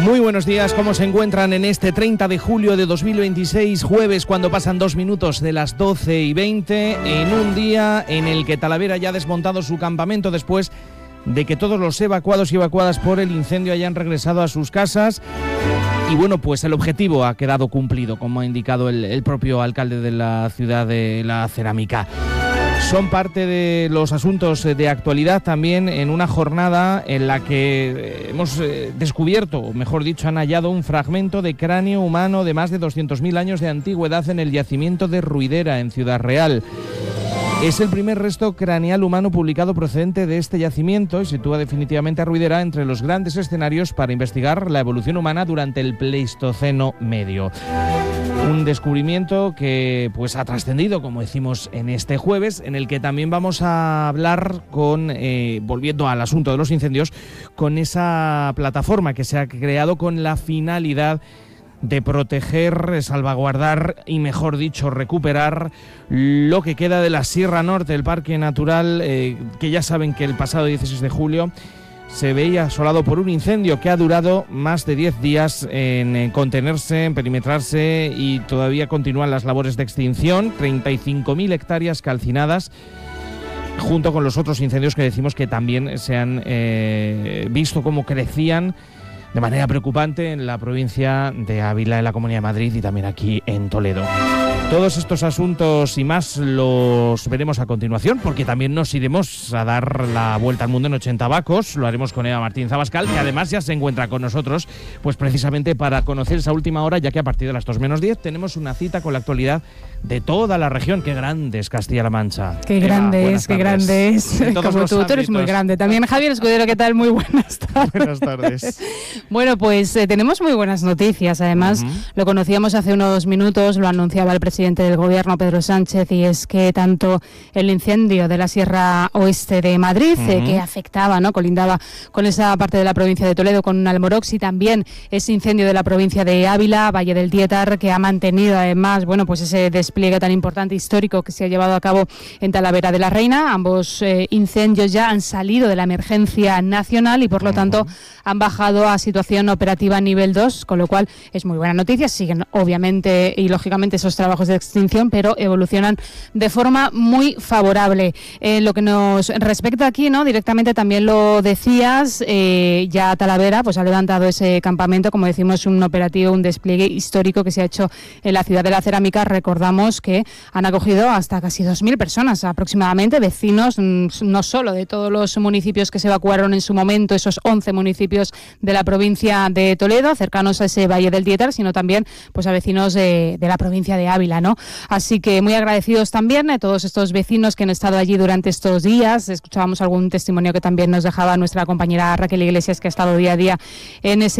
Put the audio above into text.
Muy buenos días, ¿cómo se encuentran en este 30 de julio de 2026, jueves, cuando pasan 2 minutos de las 12:20, en un día en el que Talavera ya ha desmontado su campamento después de que todos los evacuados y evacuadas por el incendio hayan regresado a sus casas? Y bueno, pues el objetivo ha quedado cumplido, como ha indicado el propio alcalde de la ciudad de La Cerámica. Son parte de los asuntos de actualidad también en una jornada en la que hemos descubierto, o mejor dicho, han hallado un fragmento de cráneo humano de más de 200.000 años de antigüedad en el yacimiento de Ruidera, en Ciudad Real. Es el primer resto craneal humano publicado procedente de este yacimiento y sitúa definitivamente a Ruidera entre los grandes escenarios para investigar la evolución humana durante el Pleistoceno medio. Un descubrimiento que pues ha trascendido, como decimos, en este jueves, en el que también vamos a hablar con, volviendo al asunto de los incendios, con esa plataforma que se ha creado con la finalidad de proteger, salvaguardar y, mejor dicho, recuperar lo que queda de la Sierra Norte, el Parque Natural, que ya saben que el pasado 16 de julio se veía asolado por un incendio que ha durado más de 10 días en contenerse, en perimetrarse, y todavía continúan las labores de extinción. 35.000 hectáreas calcinadas, junto con los otros incendios que decimos que también se han visto cómo crecían de manera preocupante en la provincia de Ávila, en la Comunidad de Madrid y también aquí en Toledo. Todos estos asuntos y más los veremos a continuación, porque también nos iremos a dar la vuelta al mundo en 80 Bacos. Lo haremos con Eva Martínez Abascal, que además ya se encuentra con nosotros, pues precisamente para conocer esa última hora, ya que a partir de las 2 menos 10 tenemos una cita con la actualidad de toda la región. ¡Qué grande es Castilla-La Mancha! ¡Qué grande es, qué grande es! Como tú eres muy grande. También Javier Escudero, ¿qué tal? Muy buenas tardes. Buenas tardes. Bueno, pues tenemos muy buenas noticias. Además, lo conocíamos hace unos minutos, lo anunciaba el presidente del Gobierno, Pedro Sánchez, y es que tanto el incendio de la Sierra Oeste de Madrid, que afectaba, ¿no?, colindaba con esa parte de la provincia de Toledo, con Almorox, y también ese incendio de la provincia de Ávila, Valle del Diétar, que ha mantenido además, bueno, pues ese despliegue tan importante, histórico, que se ha llevado a cabo en Talavera de la Reina. Ambos incendios ya han salido de la emergencia nacional y por lo tanto han bajado a situación operativa nivel 2, con lo cual es muy buena noticia. Siguen obviamente y lógicamente esos trabajos de extinción, pero evolucionan de forma muy favorable. Lo que nos respecta aquí, ¿no?, directamente también lo decías, ya Talavera pues ha levantado ese campamento, como decimos, un operativo, un despliegue histórico que se ha hecho en la ciudad de La Cerámica. Recordamos que han acogido hasta casi 2.000 personas aproximadamente, vecinos no solo de todos los municipios que se evacuaron en su momento, esos 11 municipios de la provincia de Toledo, cercanos a ese Valle del Diétar, sino también pues a vecinos de la provincia de Ávila, ¿no? Así que muy agradecidos también a todos estos vecinos que han estado allí durante estos días. Escuchábamos algún testimonio que también nos dejaba nuestra compañera Raquel Iglesias, que ha estado día a día en ese